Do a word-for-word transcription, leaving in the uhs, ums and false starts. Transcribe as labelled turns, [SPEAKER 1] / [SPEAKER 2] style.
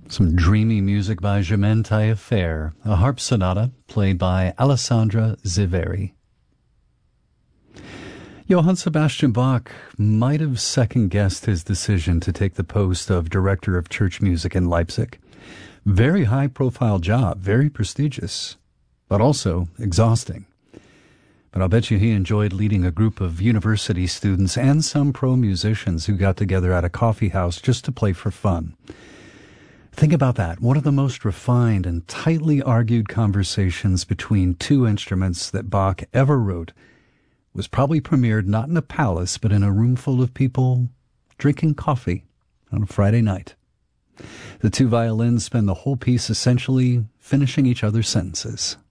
[SPEAKER 1] Some dreamy music by Germaine Taillefer, a harp sonata played by Alessandra Ziveri. Johann Sebastian Bach might have second-guessed his decision to take the post of director of church music in Leipzig. Very high-profile job, very prestigious, but also exhausting. But I'll bet you he enjoyed leading a group of university students and some pro musicians who got together at a coffee house just to play for fun. Think about that. One of the most refined and tightly argued conversations between two instruments that Bach ever wrote was probably premiered not in a palace, but in a room full of people drinking coffee on a Friday night. The two violins spend the whole piece essentially finishing each other's sentences.